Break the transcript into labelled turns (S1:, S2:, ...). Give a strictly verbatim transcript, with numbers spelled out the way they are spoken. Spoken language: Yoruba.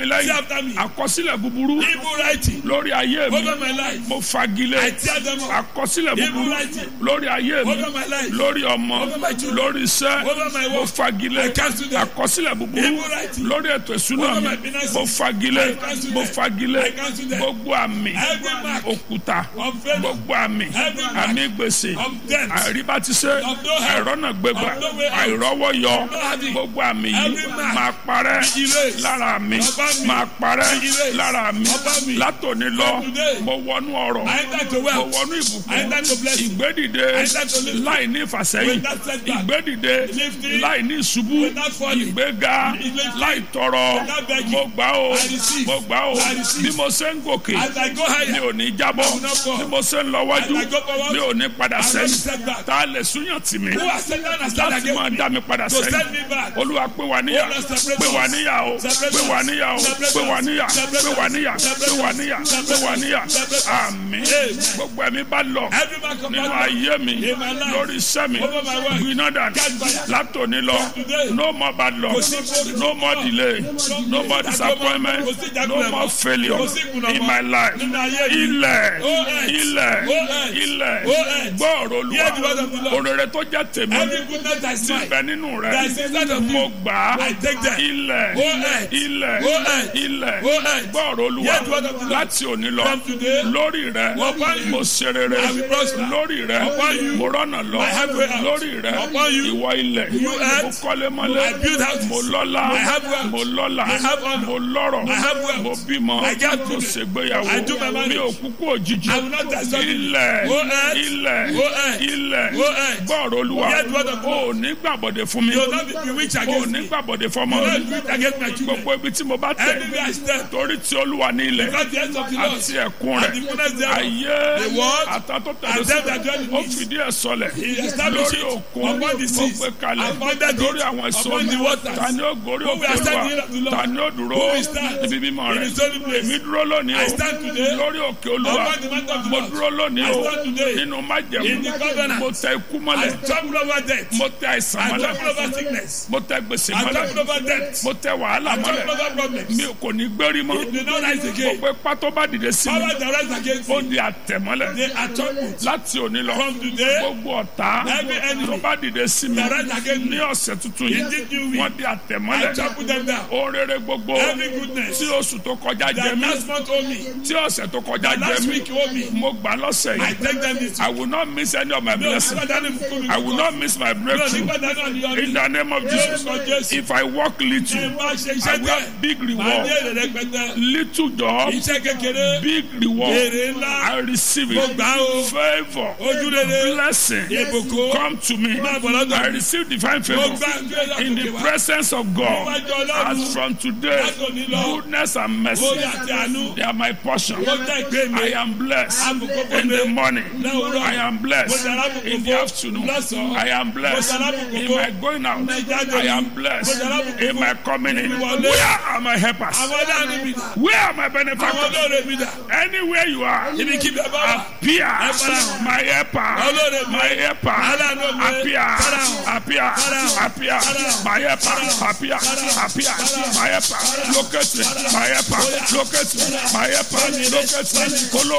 S1: mi
S2: Say
S1: lẹ́yìn.
S2: after me.
S1: Àkọsílẹ̀ búburú
S2: Evil writing
S1: lórí ayé mi.
S2: over my life.
S1: Mo fagilé.
S2: I tear them up.
S1: Àkọsílẹ̀
S2: Evil
S1: búburú
S2: writing
S1: lórí ayé mi.
S2: over my life.
S1: Lórí ọmọ.
S2: Over my children.
S1: Lórí iṣẹ́.
S2: Over my
S1: Mo
S2: work.
S1: fagilé.
S2: I cancel them.
S1: Àkọsílẹ̀ búburú
S2: Evil writing
S1: lórí ètò ìṣúná
S2: over
S1: mi.
S2: my finances.
S1: Mo fagilé.
S2: I cancel
S1: Mo
S2: them.
S1: fagilé.
S2: I cancel them.
S1: Gbogbo àmì.
S2: Every mark
S1: Òkúta.
S2: of failure.
S1: Gbogbo àmì.
S2: Every mark
S1: Àmì gbèsè.
S2: of death.
S1: Àìríbá ti ṣe.
S2: Of no help.
S1: Àìrọ́nà gbégbá.
S2: Of no way out.
S1: Àìrọ́wọ́ yọ.
S2: Of no having.
S1: Gbogbo àmì yìí
S2: Every mark.
S1: máa parẹ́
S2: Erase.
S1: lára mi.
S2: Ọba mi.
S1: Máa parẹ́
S2: Erase.
S1: lára mi.
S2: Ọba mi.
S1: Látòní lọ,
S2: From today.
S1: mo wọnú ọrọ̀.
S2: I enter to
S1: Mo
S2: wealth.
S1: wọnú
S2: I
S1: ìbùkún.
S2: enter to blessing.
S1: Ìgbédìde
S2: enter to lift.
S1: láì ní ìfàsẹ́yìn.
S2: Without setback.
S1: Ìgbédìde
S2: Lifting.
S1: láì ní ìṣubú.
S2: Without falling.
S1: Ìgbéga
S2: Lifting.
S1: láì tọrọ.
S2: Without begging.
S1: Mo gbà ó.
S2: I receive.
S1: Mo gbà ó.
S2: I receive.
S1: Bí mo ṣe ń gòkè,
S2: As I go
S1: mi
S2: higher.
S1: ò ní jábọ́.
S2: I will not fall.
S1: Bí mo ṣe ń lọ wájú,
S2: As I go forward,
S1: mi ò ní padà
S2: I will not be
S1: sẹ́yìn.
S2: set back.
S1: Tá a lè súnyàn tì mí.
S2: Who has set down and stand
S1: Láti máa
S2: against me?
S1: dá mi padà
S2: To
S1: sẹ́yìn.
S2: send me back.
S1: Olúwa pé wà níyà.
S2: Oh, Lord, separate
S1: Pé wà
S2: us.
S1: níyà o.
S2: Separate
S1: Pé wà
S2: us.
S1: níyà o.
S2: Separate
S1: Pé wà
S2: us.
S1: níyà.
S2: Separate
S1: Pé wà
S2: us.
S1: níyà.
S2: Separate
S1: Pé wà
S2: us.
S1: níyà. Pé
S2: Separate
S1: wà
S2: us.
S1: níyà.
S2: Separate us.
S1: Àmín.
S2: Amen.
S1: Gbogbo ẹ̀mí bá lọ
S2: Every mark of
S1: nínú
S2: bad
S1: ayé mi
S2: in my life.
S1: lórí iṣẹ́ mi.
S2: Over my work.
S1: Gbiná dànù.
S2: Catch fire.
S1: Látòní lọ.
S2: From today.
S1: No more bad luck.
S2: Kò sí kó-
S1: No more delay. No more
S2: Kò
S1: disappointment.
S2: sí ìjákulẹ̀
S1: No more
S2: mọ́.
S1: failure
S2: Kò sí ìkùnà
S1: in
S2: mọ́.
S1: my life.
S2: Nínú ayé mi.
S1: Ilẹ̀.
S2: Go ahead.
S1: Ilẹ̀.
S2: Go ahead.
S1: Ilẹ̀.
S2: Go ahead.
S1: Gbọ́ ọ̀rọ̀
S2: Hear the word of the
S1: Olúwa.
S2: Lord.
S1: Òrèrè tó jẹ́ tèmi.
S2: Every goodness that is
S1: Ti
S2: mine.
S1: bẹ nínú
S2: That is
S1: rẹ̀.
S2: inside of
S1: Mo
S2: me.
S1: gbà á.
S2: I take them.
S1: Ilẹ̀.
S2: Go ahead.
S1: Ilẹ̀.
S2: Go ahead.
S1: Ilẹ̀.
S2: Go ahead.
S1: Gbọ́ ọ̀rọ̀ Olúwa.
S2: Hear the word of the Lord.
S1: Láti òní lọ.
S2: From today.
S1: Lórí rẹ̀.
S2: Upon you.
S1: Mo ṣe rere.
S2: I will prosper.
S1: Lórí rẹ̀.
S2: Upon you.
S1: Mo rọ́nà lọ.
S2: I have way out.
S1: Lórí rẹ̀.
S2: Upon you.
S1: Ìwọ ilẹ̀.
S2: You earth.
S1: Mo kọ́lé mọ́lé.
S2: I build houses.
S1: Mo lọ́lá.
S2: I have wealth.
S1: Mo lọ́lá.
S2: I have honor.
S1: Mo lọ́rọ̀.
S2: I have wealth.
S1: Mo bímọ.
S2: I get
S1: Mo
S2: children.
S1: ṣègbéyàwó.
S2: I do my marriage.
S1: Mi ò kúkú òjijì.
S2: I will not die suddenly.
S1: Ilẹ̀.
S2: Go ahead.
S1: Ilẹ̀.
S2: Go ahead.
S1: Ilẹ̀.
S2: Go ahead.
S1: Gbọ́ ọ̀rọ̀ Olúwa.
S2: Hear the word of the
S1: O
S2: Lord.
S1: ò ní gbàbọ̀dẹ̀ fún mi.
S2: You will not be bewitched
S1: O ò
S2: against
S1: ní
S2: me.
S1: gbàbọ̀dẹ̀ fọmọ
S2: You will
S1: mi.
S2: not be bewitched against my children.
S1: Gbogbo ibi tí mo bá tẹ̀.
S2: Everywhere I step.
S1: Torí tí Olúwa ní ilẹ̀.
S2: Because the end of the Lord.
S1: Àti ẹ̀kún
S2: And
S1: rẹ̀.
S2: the fullness thereof.
S1: Ayé.
S2: The world.
S1: Àtàtó tẹ̀lé
S2: And them that dwell in
S1: Ó
S2: it.
S1: fìdí ẹ̀ sọlẹ̀.
S2: He established
S1: Lórí
S2: it
S1: òkun.
S2: upon the
S1: Ó
S2: seas.
S1: gbé kalẹ̀.
S2: Appointed
S1: Lórí
S2: it
S1: àwọn èso
S2: upon
S1: mi.
S2: the waters.
S1: Ta ni ó gorí
S2: Who
S1: òkè
S2: will stand
S1: Olúwa?
S2: in the hill of the Lord?
S1: Ta ni ó dúró?
S2: Who will stand
S1: Ibi mímọ́
S2: in
S1: rẹ̀.
S2: his holy place?
S1: Èmi dúró lónìí o.
S2: I stand today
S1: Lórí òkè Olúwa.
S2: upon the mountain of the
S1: Mo
S2: Lord.
S1: dúró lónìí
S2: I
S1: o.
S2: stand today
S1: Nínú májẹ̀mú.
S2: in the covenant.
S1: Mo tẹ ikú
S2: I
S1: mọ́lẹ̀.
S2: trample over death.
S1: Mo tẹ àìsàn
S2: I
S1: mọ́lẹ̀.
S2: trample over sickness.
S1: Mo tẹ gbèsè
S2: I
S1: mọ́lẹ̀.
S2: trample over death.
S1: Mo tẹ wàhálà
S2: I trample
S1: mọ́lẹ̀.
S2: over problems.
S1: Mi ò kò ní gbérí mọ́.
S2: It will not rise again.
S1: Gbogbo ipá tó bá dìde sí mi.
S2: Power that rise against
S1: Ó
S2: me.
S1: di àtẹ̀mọ́lẹ̀.
S2: They are trampled.
S1: Láti òní lọ.
S2: From today,
S1: Gbogbo ọ̀tá
S2: every enemy
S1: tó bá dìde sí mi.
S2: that rise against
S1: Ní
S2: me.
S1: ọ̀sẹ̀ tuntun
S2: In
S1: yìí.
S2: this new week,
S1: Wọ́n di
S2: I
S1: àtẹ̀mọ́lẹ̀.
S2: trample them down.
S1: Ó rere gbogbo.
S2: Every goodness
S1: Tí oṣù tó kọjá jẹ
S2: that
S1: mí.
S2: last month owe me.
S1: Tí ọ̀sẹ̀ tó kọjá
S2: That
S1: jẹ
S2: last
S1: mí.
S2: week owe me.
S1: Mo gbà lọ́sẹ̀
S2: I
S1: yìí.
S2: take them this
S1: I
S2: week.
S1: will not miss any of my
S2: No,
S1: blessings.
S2: nígbà dání fún mi.
S1: I will not miss my
S2: No,
S1: breakthrough.
S2: nígbà dání ọ̀nìyàn mi.
S1: In the name of Jesus.
S2: Lórúkọ Jésù.
S1: If I work
S2: Ẹ
S1: little,
S2: máa ṣe
S1: I
S2: iṣẹ́
S1: will
S2: díẹ̀.
S1: have big
S2: Màá ní
S1: reward.
S2: èrè rẹpẹtẹ.
S1: Little job,
S2: Iṣẹ́ kékeré.
S1: big reward.
S2: Èrè ńlá.
S1: I receive
S2: Mo
S1: it.
S2: gbà ó.
S1: Favor,
S2: Ojú rere.
S1: blessing,
S2: Ìbùkún.
S1: come to me.
S2: Máa bọ̀ lọ́dọ̀
S1: I
S2: mi.
S1: receive divine
S2: Mo
S1: favor
S2: gbà gbé
S1: in the
S2: lọ́kùnrin wa.
S1: presence of God.
S2: Níwájú Ọlọ́run.
S1: As from today,
S2: Látòní lọ.
S1: goodness and mercy,
S2: Orí àti àánú.
S1: they are my portion.
S2: Mo jẹ́ ìpè mi.
S1: I am blessed
S2: Àbùkù
S1: in the
S2: mi.
S1: morning.
S2: Láwùrọ̀.
S1: I am
S2: Mo
S1: blessed
S2: jẹ́ alábùkù
S1: in the
S2: fún.
S1: afternoon.
S2: Lọ́sàn-án.
S1: I am blessed
S2: Mo jẹ́ alábùkù
S1: in
S2: fún.
S1: my going out.
S2: Ní ìjáde
S1: I
S2: mi.
S1: am
S2: Mo
S1: blessed
S2: jẹ́ alábùkù
S1: in
S2: fún.
S1: my coming in.
S2: Ìwọlé.
S1: Where are my helpers?
S2: Àwọn aláàánú mi dà.
S1: Where are my
S2: Àwọn
S1: benefactors?
S2: olóore mi dà.
S1: Anywhere you are,
S2: Ibi kí bẹ́ẹ̀ bá wà.
S1: appear.
S2: Farahàn.
S1: My helper,
S2: Olóore mi.
S1: my helper,
S2: Aláàánú mi.
S1: appear,
S2: Farahàn.
S1: appear,
S2: Farahàn.
S1: appear.
S2: Farahàn.
S1: My helper, appear,
S2: Farahàn.
S1: appear.
S2: Farahàn.
S1: My helper, locate me. My helper, locate me. My helper, locate me.